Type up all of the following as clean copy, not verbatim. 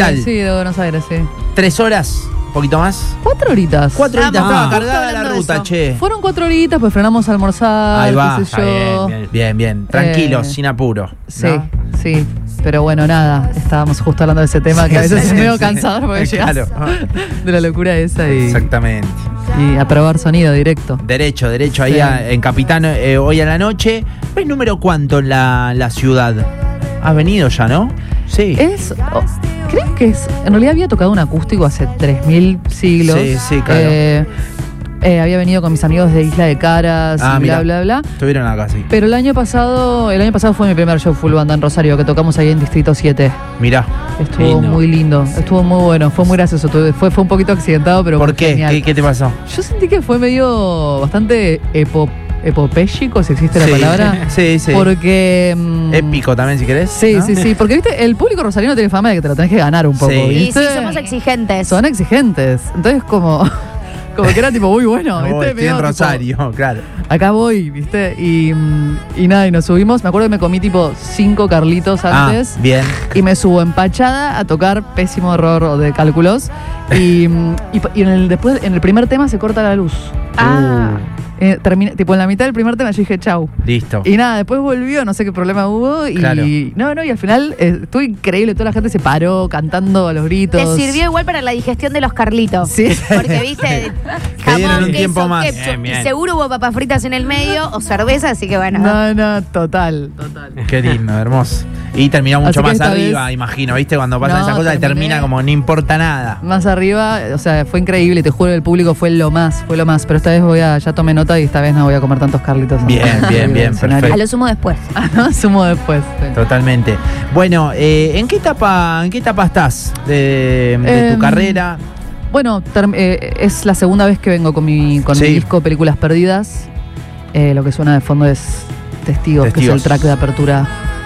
capital. Sí, de Buenos Aires, sí. 3 horas, un poquito más. 4 horitas. 4 horitas, Vamos, estaba justo cargada la hablando de ruta, eso. che. Fueron 4 horitas, pues frenamos a almorzar, Ahí va, qué sé yo. bien. Tranquilos, sin apuro. Sí, ¿no? sí. Pero bueno, nada, estábamos justo hablando de ese tema que a veces es medio cansador porque llegas Claro. de la locura esa y Exactamente. a probar sonido directo. Derecho ahí Sí. en Capitán hoy a la noche. ¿Ves número cuánto en la ciudad? Has venido ya, ¿no? Sí. Creo que en realidad había tocado un acústico hace 3000 siglos. Sí, claro. Había venido con mis amigos de Isla de Caras y mirá. bla, bla, bla. Estuvieron acá, sí. Pero el año pasado fue mi primer show full banda en Rosario, que tocamos ahí en Distrito 7. Mirá. Estuvo lindo. muy lindo, estuvo muy bueno, fue muy gracioso. Fue un poquito accidentado, pero ¿Por muy qué? genial. ¿Qué te pasó? Yo sentí que fue medio bastante epopéyico, si existe Sí. la palabra. Sí. Porque. Épico también, si querés. Sí, ¿no? sí. Porque, viste, el público rosarino tiene fama de que te lo tenés que ganar un poco. Sí. Y ¿viste? sí, somos exigentes. Son exigentes. Entonces, como que era tipo muy bueno, No, ¿viste? estoy en Medio, Rosario, tipo, claro. acá voy, ¿viste? Y nada, y nos subimos. Me acuerdo que me comí tipo 5 Carlitos antes. Bien. Y me subo empachada a tocar pésimo error de cálculos. Y después, en el primer tema se corta la luz. Tipo en la mitad del primer tema yo dije chau. Listo. Y nada, después volvió, no sé qué problema hubo. Y Claro. no, y al final estuvo increíble. Toda la gente se paró cantando a los gritos. Te sirvió igual para la digestión de los Carlitos. Sí. Porque, viste, Te dieron jamón, un tiempo queso, más. ketchup. Bien. Seguro hubo papas fritas en el medio o cerveza, así que bueno. No, total. Qué lindo, hermoso. Y terminó mucho Así que más esta arriba, vez- imagino, ¿viste? Cuando pasan No, esas cosas, terminé- termina como no importa nada. Más arriba, o sea, fue increíble. Te juro, el público fue lo más. Pero esta vez ya tomé nota y esta vez no voy a comer tantos Carlitos. Bien, En el escenario. perfecto. A lo sumo después. No, sumo después. Sí. Totalmente. Bueno, ¿en qué etapa estás de tu carrera? Bueno, es la segunda vez que vengo con mi Sí. disco Películas Perdidas. Lo que suena de fondo es Testigos, que es Testigos. el track de apertura.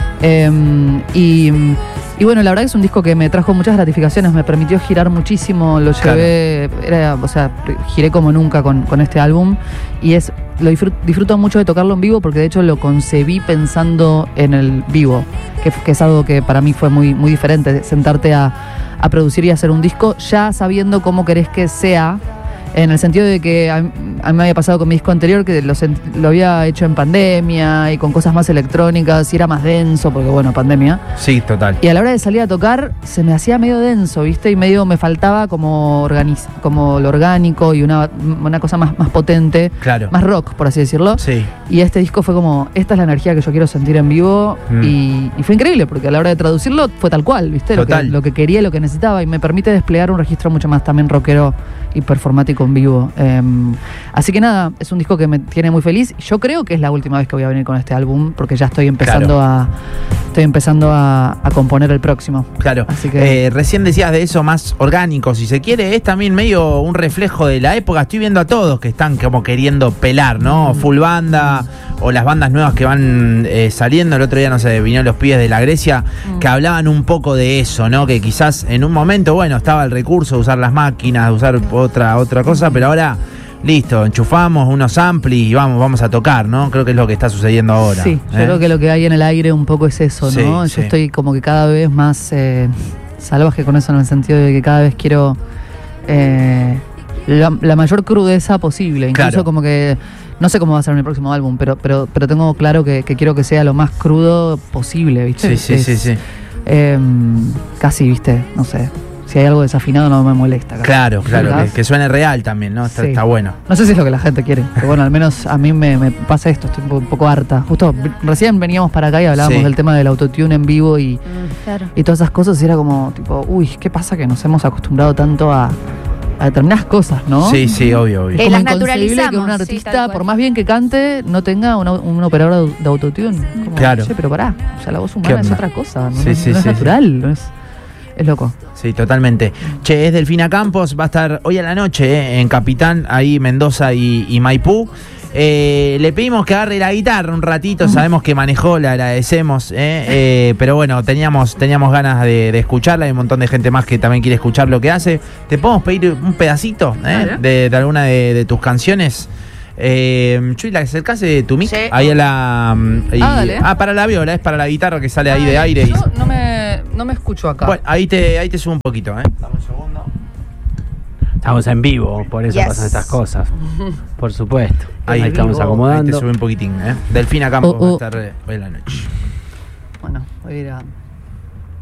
Y bueno, la verdad que es un disco que me trajo muchas gratificaciones, me permitió girar muchísimo, lo llevé, giré como nunca con este álbum y lo disfruto mucho de tocarlo en vivo porque de hecho lo concebí pensando en el vivo, que es algo que para mí fue muy, muy diferente, sentarte a producir y hacer un disco ya sabiendo cómo querés que sea. En el sentido de que a mí me había pasado con mi disco anterior que lo había hecho en pandemia y con cosas más electrónicas y era más denso porque bueno, pandemia. Sí, total. Y a la hora de salir a tocar se me hacía medio denso, ¿viste? Y medio me faltaba como lo orgánico y una cosa más potente, Claro. más rock, por así decirlo. Sí. Y este disco fue como, esta es la energía que yo quiero sentir en vivo y fue increíble porque a la hora de traducirlo fue tal cual, ¿viste? Total. Lo que quería, lo que necesitaba y me permite desplegar un registro mucho más también rockero y performático en vivo. Así que nada, es un disco que me tiene muy feliz. Yo creo que es la última vez que voy a venir con este álbum porque ya estoy empezando a componer el próximo. Claro. Así que recién decías de eso más orgánico, si se quiere, es también medio un reflejo de la época. Estoy viendo a todos que están como queriendo pelar, ¿no? Full banda o las bandas nuevas que van saliendo. El otro día, no sé, vinieron los pibes de La Grecia que hablaban un poco de eso, ¿no? Que quizás en un momento, bueno, estaba el recurso de usar las máquinas, de usar otra cosa, pero ahora, listo, enchufamos unos amplis y vamos a tocar, ¿no? Creo que es lo que está sucediendo ahora. sí, yo creo que lo que hay en el aire un poco es eso, ¿no? Sí, Yo sí. estoy como que cada vez más salvaje con eso en el sentido de que cada vez quiero la mayor crudeza posible. Incluso Claro. como que no sé cómo va a ser mi próximo álbum, pero tengo claro que quiero que sea lo más crudo posible, ¿viste? Sí. Casi, ¿viste? No sé. Si hay algo desafinado no me molesta. casi. Claro, ¿Verdad? que suene real también, ¿no? Sí. Está bueno. No sé si es lo que la gente quiere, pero bueno, al menos a mí me pasa esto, estoy un poco harta. Justo recién veníamos para acá y hablábamos Sí. del tema del autotune en vivo y Claro. todas esas cosas y era como, tipo, uy, ¿qué pasa que nos hemos acostumbrado tanto a determinadas cosas, ¿no? Sí, obvio. Es Que como las inconcebible que un naturalizamos, sí, artista, tal cual. por más bien que cante, no tenga un operador de autotune. Como, Claro. Che, pero pará, o sea, la voz ¿Qué humana es onda? otra cosa, no, Sí, no sí, es sí, natural, no es loco. Sí, totalmente. Che, es Delfina Campos, va a estar hoy a la noche en Capitán, ahí Mendoza y Maipú. Le pedimos que agarre la guitarra un ratito, sabemos que manejó, le agradecemos, pero bueno, teníamos ganas de escucharla, hay un montón de gente más que también quiere escuchar lo que hace. ¿Te podemos pedir un pedacito de alguna de tus canciones? Chuy, ¿la acercase tu mic? Sí. Ahí a la... dale. para la viola, es para la guitarra que sale ahí de aire. Yo no me escucho acá. Bueno, ahí te subo un poquito, ¿eh? Dame un segundo. Estamos en vivo, por eso Yes. pasan estas cosas. Por supuesto. Ahí Ahí estamos Ahí acomodando. te sube un poquitín, ¿eh? Delfina Campos Oh, oh. va a estar hoy en la noche. Bueno, voy a ir a